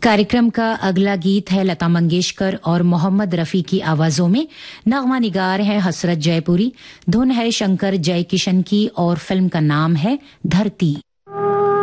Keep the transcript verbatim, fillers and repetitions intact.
कार्यक्रम का अगला गीत है लता मंगेशकर और मोहम्मद रफी की आवाजों में। नगमा निगार है हसरत जयपुरी, धुन है शंकर जयकिशन की और फिल्म का नाम है धरती।